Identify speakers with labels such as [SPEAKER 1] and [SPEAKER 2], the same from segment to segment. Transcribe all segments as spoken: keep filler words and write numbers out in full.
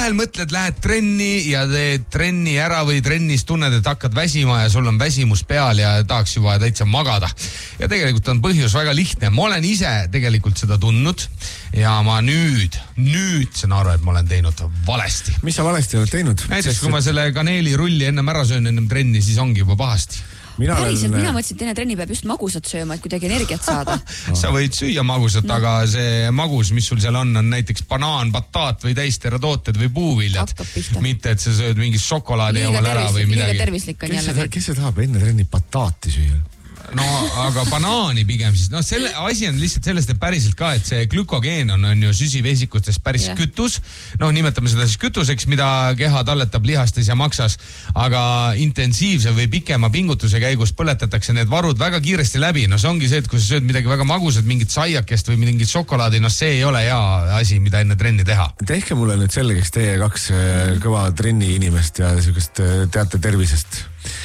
[SPEAKER 1] vahel mõtled, lähed trenni ja teed trenni ära või trennis tunned, et hakkad väsima ja sul on väsimus peal ja tahaks juba täitsa magada. Ja tegelikult on põhjus väga lihtne. Ma olen ise tegelikult seda tundnud ja ma nüüd, nüüd saan aru, et ma olen teinud valesti.
[SPEAKER 2] Mis sa valesti oled teinud?
[SPEAKER 1] Näiteks, kui ma selle kaneelirulli ennem ära söön ennem trenni, siis ongi juba pahasti.
[SPEAKER 3] Mina Päriselt, olen... mina mõtlesin, et teine trenni peab just magusat sööma, et kuidagi energiat saada.
[SPEAKER 1] Sa võid süüa magusat, no. Aga see magus, mis sul seal on, on näiteks banaan, bataat või täisteratooted või puuviljad. Mitte, et sa sööd mingit šokolaadi omal ära või midagi.
[SPEAKER 3] Liiga tervislik on jälle.
[SPEAKER 2] Kes see tahab enne trenni bataati süüa?
[SPEAKER 1] No, aga banaani pigem siis. No, selle asi on lihtsalt sellest, et päriselt ka, et see glükogeen on, on ju süsivesikutest päris yeah. kütus. No, nimetame seda siis kütuseks, mida keha talletab lihastes ja maksas. Aga intensiivse või pikema pingutuse käigus põletatakse need varud väga kiiresti läbi. No, see ongi see, et kui sa sööd midagi väga magusat, mingit saiakest või mingit šokolaadi, no see ei ole hea asi, mida enne trenni teha.
[SPEAKER 2] Tehke mulle nüüd selgeks teie kaks kõva trenni inimest ja sellist teate tervisest.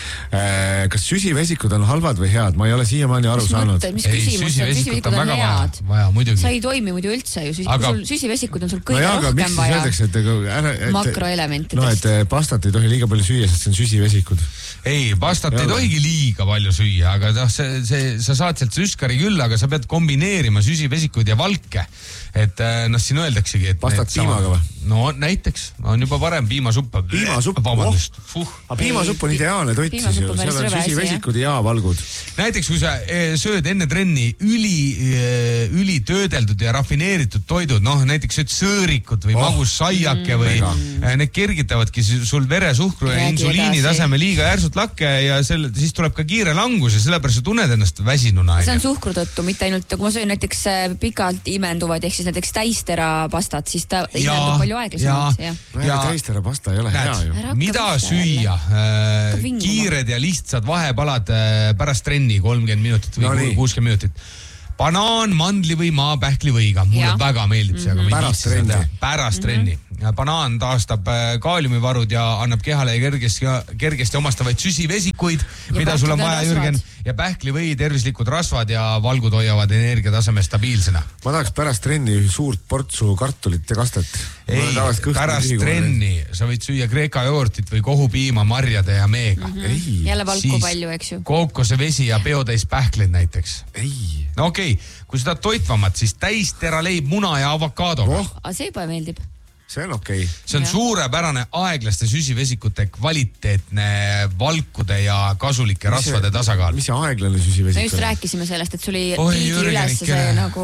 [SPEAKER 2] Kas süsivesikud on halvad või head? Ma ei ole siiamaani aru
[SPEAKER 3] mis
[SPEAKER 2] saanud.
[SPEAKER 3] Mõtte, mis küsimus on? Süsivesikud on, on head.
[SPEAKER 1] Vaja, vaja,
[SPEAKER 3] sa ei toimi muidu üldse ju.
[SPEAKER 1] Aga...
[SPEAKER 3] Sul, süsivesikud on sul kõige
[SPEAKER 2] no jah,
[SPEAKER 3] rohkem vaja
[SPEAKER 2] öeldakse, et, ära, et,
[SPEAKER 3] makroelementidest.
[SPEAKER 2] No, et pastat ei tohi liiga palju süüa, sest see on süsivesikud.
[SPEAKER 1] Ei, pastat ja ei tohigi liiga palju süüa, aga noh, see, see, sa saad sealt süskari küll, aga sa pead kombineerima süsivesikud ja valke. Et noh, siin öeldaksegi, et...
[SPEAKER 2] Pastat piimaga või?
[SPEAKER 1] No näiteks, on juba parem piimasupp.
[SPEAKER 2] Piimasupp?
[SPEAKER 1] Vabandust.
[SPEAKER 2] Oh. Aga piimasupp on ideaalne toit siis ju. Seal on süsivesikud ja valgud.
[SPEAKER 1] Näiteks, kui sa sööd enne trenni üli, üli töödeldud ja rafineeritud toidud, noh, näiteks sööd sõõrikud või oh. magus saiake mm. või Mega. Need kergitavadki sul veresuhkru ja insuliini taseme liiga järsult lakke ja selle, siis tuleb ka kiire langus ja sellepärast sa tunned ennast väsinuna.
[SPEAKER 3] See on suhkru tõttu, mitte ainult, kui ma söön näiteks pikalt imenduvad, ehk siis näiteks täistera pastat, siis ta imendub palju aeglasemalt.
[SPEAKER 2] Ja, ja, ja täistera pasta ei ole näed, hea ju.
[SPEAKER 1] Mida süüa? Äh, kiired ja lihtsad vahepalad äh, pärast trenni kolmkümmend minutit või no, kuuskümmend minutit. Banaan, mandli või maapähkli võiga. Mulle ja. väga meeldib see, aga
[SPEAKER 2] mm-hmm. pärast trenni.
[SPEAKER 1] Pärast trenni. Mm-hmm. Banaan taastab kaaliumivarud ja annab kehale kergesti, kergesti omastavaid süsivesikuid, ja mida sul on vaja, Jürgen. Ja pähkli või tervislikud rasvad ja valgud hoiavad energiataseme stabiilsena.
[SPEAKER 2] Ma tahaks pärast trenni suurt portsu kartulit ja kastet.
[SPEAKER 1] Ei, pärast trenni sa võid süüa kreeka joogurtit või kohupiima, marjade ja meega.
[SPEAKER 3] Mm-hmm. Ei. Jälle valku siis palju, eks ju.
[SPEAKER 1] Kookose vesi ja peotäis pähkleid näiteks.
[SPEAKER 2] Ei.
[SPEAKER 1] No okei, okay. Kui seda toitvamat, siis täisteraleib muna ja avokaadoga.
[SPEAKER 3] Oh. A see juba meeldib.
[SPEAKER 2] See on okei. Okay.
[SPEAKER 1] See on ja. suurepärane aeglaste süsivesikute kvaliteetne valkude ja kasulike mis rasvade
[SPEAKER 2] see,
[SPEAKER 1] tasakaal.
[SPEAKER 2] Mis see aeglane süsivesik?
[SPEAKER 3] Me just rääkisime sellest, et suli tiigi üles see nagu...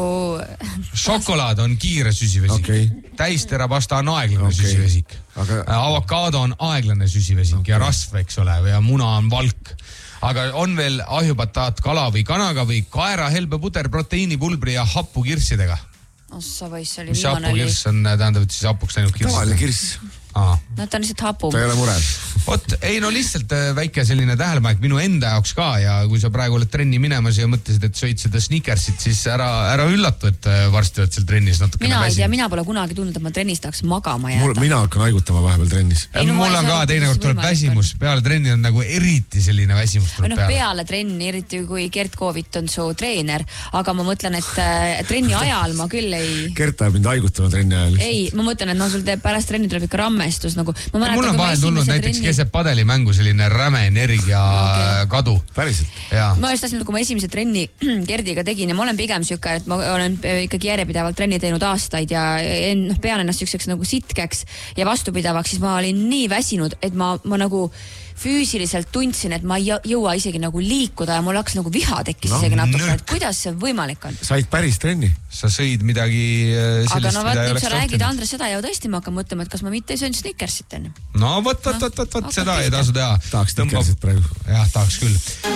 [SPEAKER 1] Šokolaad on kiire süsivesik. Okay. Täisterapasta on aeglane okay. süsivesik. Aga... Avokaado on aeglane süsivesik okay. ja rasv, eks ole, ja muna on valk. Aga on veel ahjupataat kala või kanaga või kaera helbepuder proteiinipulbri ja happu kirssidega.
[SPEAKER 3] Ossa võis, see oli
[SPEAKER 1] mis hapukirss on, tähendab, et siis hapuks läinud kirss?
[SPEAKER 2] Tavaline kirss.
[SPEAKER 1] Aa.
[SPEAKER 3] No ta on lihtsalt hapu.
[SPEAKER 2] Ta ei ole murel.
[SPEAKER 1] Ot, ei no lihtsalt väike selline tähelepanek minu enda jaoks ka ja kui sa praegu oled trenni minemas ja mõtlesid, et sõid seda sneakersit, siis ära, ära üllatu, et varsti oled seal trennis natukene
[SPEAKER 3] mina
[SPEAKER 1] väsinud.
[SPEAKER 3] Ja mina pole kunagi tundnud, et ma trennis tahaks magama jääda.
[SPEAKER 2] Mul, mina hakkan haigutama vahepeal trennis.
[SPEAKER 1] Ei, no, mul on ka teinekord tuleb väsimus. Peale trenni on nagu eriti selline väsimus tuleb
[SPEAKER 3] no,
[SPEAKER 1] peale.
[SPEAKER 3] Peale trenni, eriti kui Gert Koovit on su treener, aga ma mõtlen, et äh, trenni ajal ma küll ei...
[SPEAKER 2] Gert ajab mind haigutama trenni ajal.
[SPEAKER 3] Ei, ma mõtlen, et no sul teeb pärast trenni tuleb ikka rammestus nagu... Ma
[SPEAKER 1] mul on vahel tulnud näiteks trenni... keset padelimängu selline räme energia okay. kadu.
[SPEAKER 2] Päriselt?
[SPEAKER 3] Ma just tahtsin, kui ma esimese trenni Gerdiga tegin ja ma olen pigem siuke, et ma olen ikkagi järjepidevalt trenni teinud aastaid ja no, pean ennast siukseks nagu sitkeks ja vastupidavaks, siis ma olin nii väsinud, et ma, ma nagu füüsiliselt tundsin, et ma ei jõua isegi nagu liikuda ja mul hakkas nagu viha tekkis no, isegi natuke, et kuidas see võimalik on.
[SPEAKER 2] Said päris trenni?
[SPEAKER 1] Sa sõid midagi sellist,
[SPEAKER 3] aga no vaat, nüüd sa räägid
[SPEAKER 1] tohtinud.
[SPEAKER 3] Andres seda ja tõesti ma hakkan mõtlema, et kas ma mitte ei söönud sneakersit enne.
[SPEAKER 1] No võt, võt, võt, võt, seda ei tasu teha.
[SPEAKER 2] Tahaks sneakersit praegu.
[SPEAKER 1] Jah, tahaks küll.